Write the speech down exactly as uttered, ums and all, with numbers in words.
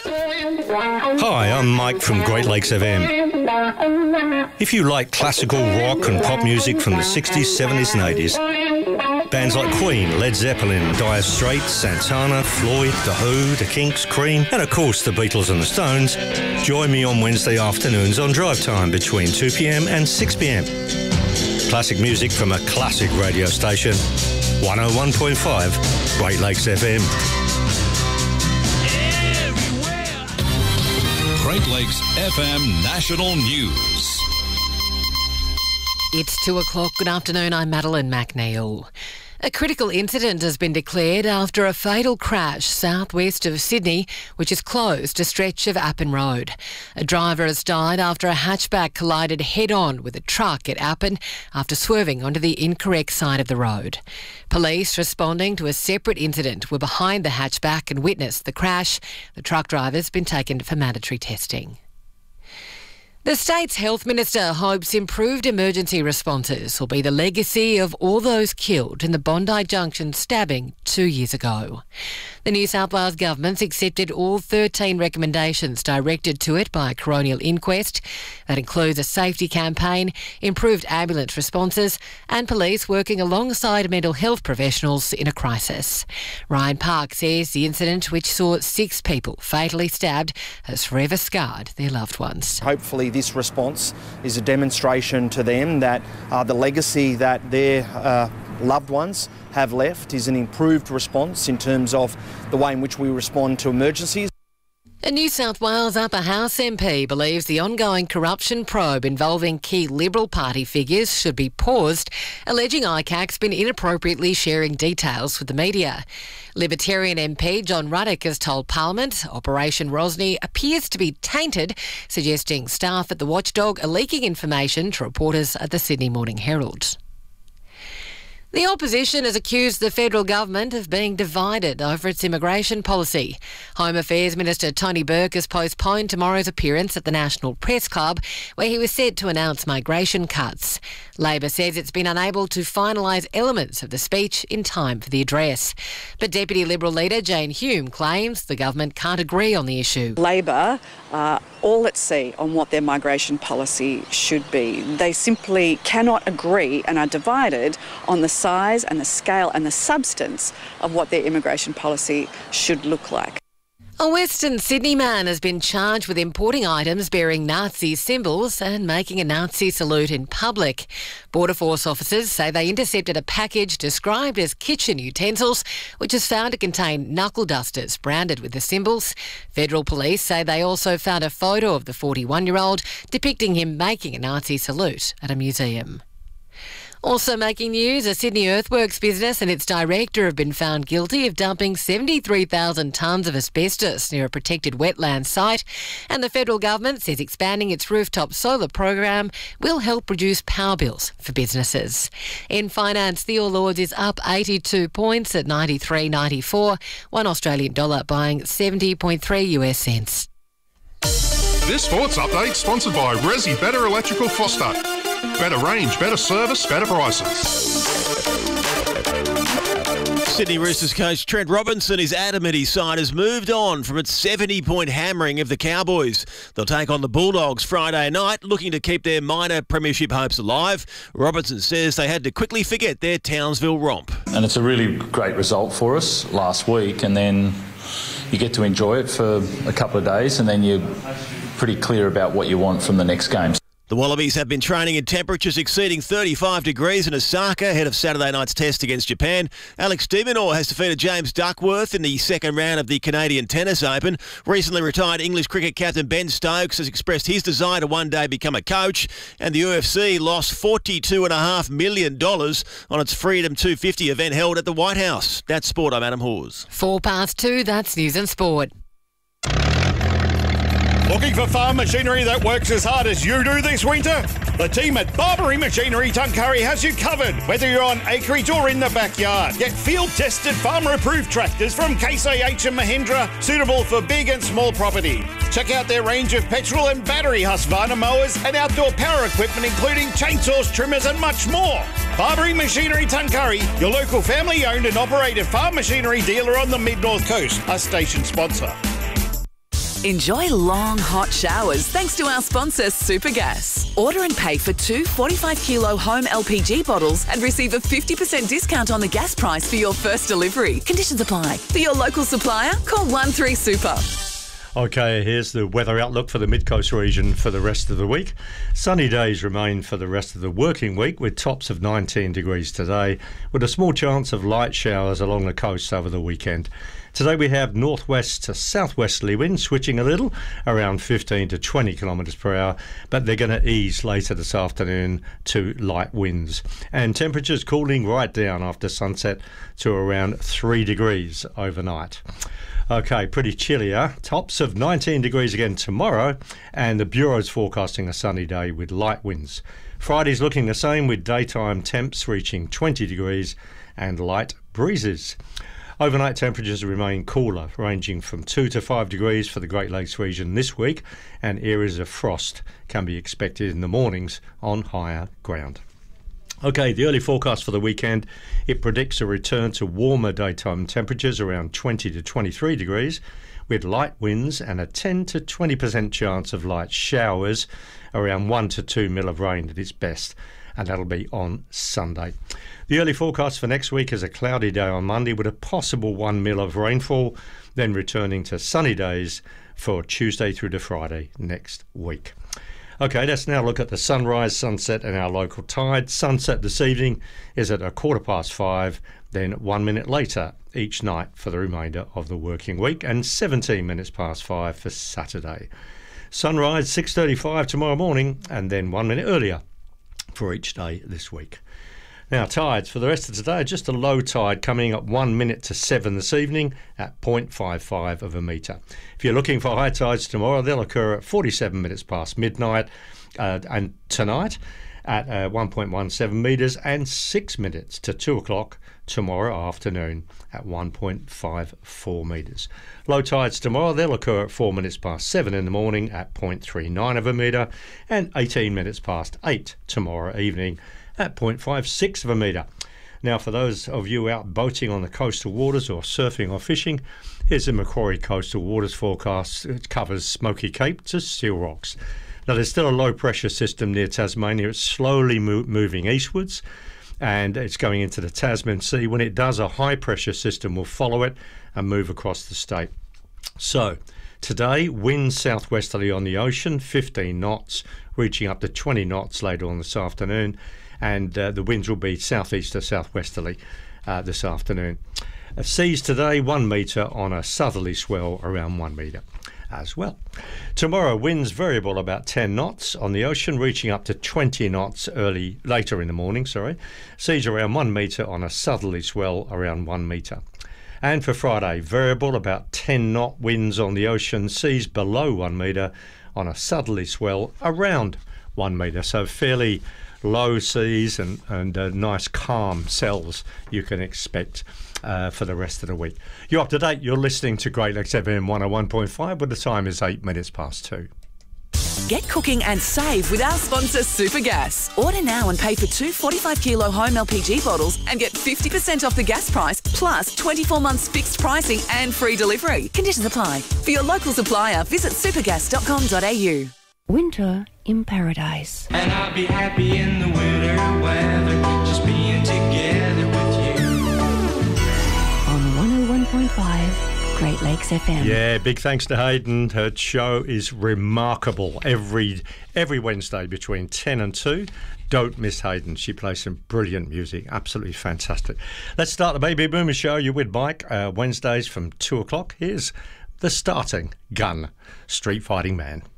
Hi, I'm Mike from Great Lakes F M. If you like classical rock and pop music from the sixties, seventies and eighties, bands like Queen, Led Zeppelin, Dire Straits, Santana, Floyd, The Who, The Kinks, Cream, and of course the Beatles and the Stones, join me on Wednesday afternoons on Drive Time between two p m and six p m. Classic music from a classic radio station, one oh one point five Great Lakes F M. Great Lakes F M National News. It's two o'clock. Good afternoon. I'm Madeline McNeil. A critical incident has been declared after a fatal crash southwest of Sydney, which has closed a stretch of Appin Road. A driver has died after a hatchback collided head-on with a truck at Appin after swerving onto the incorrect side of the road. Police responding to a separate incident were behind the hatchback and witnessed the crash. The truck driver's been taken for mandatory testing. The state's health minister hopes improved emergency responses will be the legacy of all those killed in the Bondi Junction stabbing two years ago. The New South Wales government's accepted all thirteen recommendations directed to it by a coronial inquest. That includes a safety campaign, improved ambulance responses and police working alongside mental health professionals in a crisis. Ryan Park says the incident, which saw six people fatally stabbed, has forever scarred their loved ones. Hopefully this response is a demonstration to them that uh, the legacy that their uh, loved ones have left is an improved response in terms of the way in which we respond to emergencies. A New South Wales Upper House M P believes the ongoing corruption probe involving key Liberal Party figures should be paused, alleging I C A C's been inappropriately sharing details with the media. Libertarian M P John Ruddock has told Parliament Operation Rosny appears to be tainted, suggesting staff at the Watchdog are leaking information to reporters at the Sydney Morning Herald. The opposition has accused the federal government of being divided over its immigration policy. Home Affairs Minister Tony Burke has postponed tomorrow's appearance at the National Press Club, where he was said to announce migration cuts. Labor says it's been unable to finalise elements of the speech in time for the address. But Deputy Liberal leader Jane Hume claims the government can't agree on the issue. Labor are all at sea on what their migration policy should be. They simply cannot agree and are divided on the size and the scale and the substance of what their immigration policy should look like. A Western Sydney man has been charged with importing items bearing Nazi symbols and making a Nazi salute in public. Border Force officers say they intercepted a package described as kitchen utensils, which is found to contain knuckle dusters branded with the symbols. Federal police say they also found a photo of the forty-one-year-old depicting him making a Nazi salute at a museum. Also making news, a Sydney earthworks business and its director have been found guilty of dumping seventy-three thousand tonnes of asbestos near a protected wetland site, and the federal government says expanding its rooftop solar program will help reduce power bills for businesses. In finance, the All Ords is up eighty-two points at ninety-three ninety-four, one Australian dollar buying seventy point three US cents. This sports update sponsored by Resi Better Electrical Foster. Better range, better service, better prices. Sydney Roosters coach Trent Robinson is adamant his side has moved on from its seventy-point hammering of the Cowboys. They'll take on the Bulldogs Friday night, looking to keep their minor premiership hopes alive. Robinson says they had to quickly forget their Townsville romp. And it's a really great result for us last week, and then you get to enjoy it for a couple of days, and then you're pretty clear about what you want from the next game. The Wallabies have been training in temperatures exceeding thirty-five degrees in Osaka ahead of Saturday night's test against Japan. Alex de Minaur has defeated James Duckworth in the second round of the Canadian Tennis Open. Recently retired English cricket captain Ben Stokes has expressed his desire to one day become a coach. And the U F C lost forty-two point five million dollars on its Freedom two fifty event held at the White House. That's Sport. I'm Adam Hawes. Four past two, that's News and Sport. Looking for farm machinery that works as hard as you do this winter? The team at Barbary Machinery Tuncurry has you covered, whether you're on acreage or in the backyard. Get field-tested, farmer-approved tractors from Case I H and Mahindra, suitable for big and small property. Check out their range of petrol and battery Husqvarna mowers and outdoor power equipment, including chainsaws, trimmers and much more. Barbary Machinery Tuncurry, your local family-owned and operated farm machinery dealer on the Mid-North Coast, a station sponsor. Enjoy long, hot showers thanks to our sponsor, Supergas. Order and pay for two forty-five kilo home L P G bottles and receive a fifty percent discount on the gas price for your first delivery. Conditions apply. For your local supplier, call one three super. Okay, here's the weather outlook for the Mid-Coast region for the rest of the week. Sunny days remain for the rest of the working week with tops of nineteen degrees today, with a small chance of light showers along the coast over the weekend. Today we have northwest to southwesterly winds switching a little, around fifteen to twenty kilometres per hour, but they're going to ease later this afternoon to light winds. And temperatures cooling right down after sunset to around three degrees overnight. Okay, pretty chilly, huh? Tops of nineteen degrees again tomorrow, and the Bureau's forecasting a sunny day with light winds. Friday's looking the same with daytime temps reaching twenty degrees and light breezes. Overnight temperatures remain cooler, ranging from two to five degrees for the Great Lakes region this week, and areas of frost can be expected in the mornings on higher ground. Okay, the early forecast for the weekend, it predicts a return to warmer daytime temperatures around twenty to twenty-three degrees with light winds and a ten to twenty percent chance of light showers, around one to two mil of rain at its best, and that'll be on Sunday. The early forecast for next week is a cloudy day on Monday with a possible one mil of rainfall, then returning to sunny days for Tuesday through to Friday next week. Okay, let's now look at the sunrise, sunset and our local tide. Sunset this evening is at a quarter past five, then one minute later each night for the remainder of the working week, and seventeen minutes past five for Saturday. Sunrise six thirty-five tomorrow morning, and then one minute earlier for each day this week. Now, tides for the rest of today, just a low tide coming at one minute to seven this evening at zero point five five of a metre. If you're looking for high tides tomorrow, they'll occur at forty-seven minutes past midnight, uh, and tonight at uh, one point one seven metres, and six minutes to two o'clock tomorrow afternoon at one point five four metres. Low tides tomorrow, they'll occur at four minutes past seven in the morning at zero point three nine of a metre, and eighteen minutes past eight tomorrow evening at zero point five six of a metre. Now, for those of you out boating on the coastal waters or surfing or fishing, here's the Macquarie Coastal Waters forecast. It covers Smoky Cape to Seal Rocks. Now, there's still a low pressure system near Tasmania. It's slowly mo- moving eastwards, and it's going into the Tasman Sea. When it does, a high pressure system will follow it and move across the state. So today, winds southwesterly on the ocean, fifteen knots, reaching up to twenty knots later on this afternoon, and uh, the winds will be southeast to southwesterly uh, this afternoon. Uh, seas today, one metre on a southerly swell around one metre as well. Tomorrow, winds variable about ten knots on the ocean, reaching up to twenty knots early later in the morning. Sorry, seas around one metre on a southerly swell around one metre. And for Friday, variable about ten knot winds on the ocean, seas below one metre on a southerly swell around one metre. So fairly low seas and, and uh, nice calm cells you can expect uh, for the rest of the week. You're up to date. You're listening to Great Lakes F M one oh one point five, but the time is eight minutes past two. Get cooking and save with our sponsor, Supergas. Order now and pay for two forty-five kilo home L P G bottles and get fifty percent off the gas price, plus twenty-four months fixed pricing and free delivery. Conditions apply. For your local supplier, visit supergas dot com dot a u. Winter in Paradise. And I'll be happy in the winter weather, just being together with you. On one oh one point five, Great Lakes F M. Yeah, big thanks to Hayden. Her show is remarkable every every Wednesday between ten and two. Don't miss Hayden. She plays some brilliant music. Absolutely fantastic. Let's start the Baby Boomer Show. You're with Mike. Uh, Wednesdays from two o'clock. Here's the starting gun, Street Fighting Man.